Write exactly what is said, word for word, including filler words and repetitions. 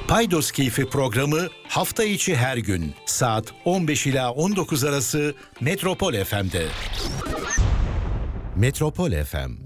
Paydos Keyfi programı hafta içi her gün saat on beş ila on dokuz arası Metropol F M'de. Metropol F M.